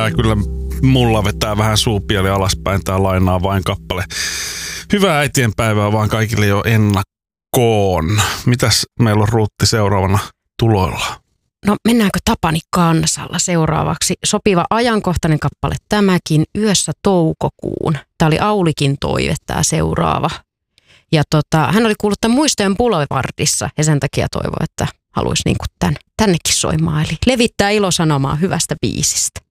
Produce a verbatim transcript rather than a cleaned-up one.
tää kyllä mulla vetää vähän suupieli alaspäin. Tää lainaa vain kappale. Hyvää äitienpäivää vaan kaikille jo ennakkoon. Mitäs meillä on Ruutti seuraavana tuloilla? No mennäänkö Tapani Kansalla seuraavaksi? Sopiva ajankohtainen kappale tämäkin, Yössä toukokuun. Tämä oli Aulikin toive, tämä seuraava. Ja tota, hän oli kuullut tämän Muistojen Boulevardissa ja sen takia toivoi, että haluaisi niin kuin tämän, tännekin soimaan. Eli levittää ilosanomaa hyvästä biisistä.